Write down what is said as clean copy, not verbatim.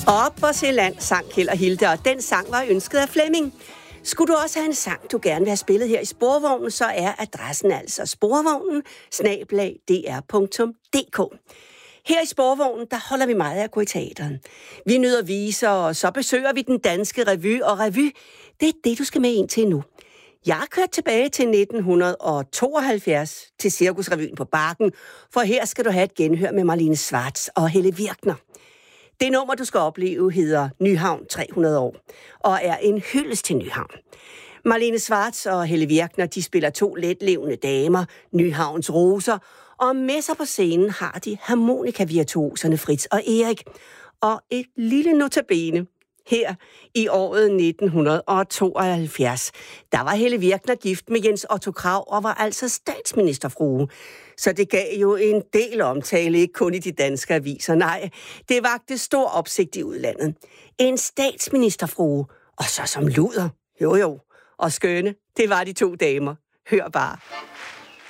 Op og se land, sang Kjeld og Hilde, og den sang var ønsket af Flemming. Skulle du også have en sang, du gerne vil have spillet her i Sporvognen, så er adressen altså sporvognen@dr.dk. Her i Sporvognen, der holder vi meget af at gå i teateren. Vi nyder viser, og så besøger vi den danske revy, og revy, det er det, du skal med ind til nu. Jeg har kørt tilbage til 1972 til Cirkusrevyen på Bakken, for her skal du have et genhør med Marlene Schwartz og Helle Virkner. Det nummer, du skal opleve, hedder Nyhavn 300 år, og er en hyldest til Nyhavn. Marlene Schwartz og Helle Virkner, de spiller to letlevende damer, Nyhavns roser, og med sig på scenen har de harmonikavirtuoserne Fritz og Erik. Og et lille notabene. Her i året 1972, der var Helle Virkner gift med Jens Otto Krag og var altså statsministerfrue. Så det gav jo en del omtale, ikke kun i de danske aviser. Nej, det vagte stor opsigt i udlandet. En statsministerfrue, og så som luder. Jo, og skønne, det var de to damer. Hør bare.